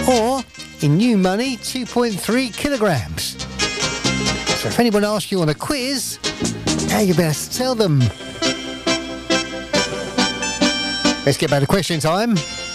Or, in new money, 2.3 kilograms. So if anyone asks you on a quiz, now you best tell them. Let's get back to question time.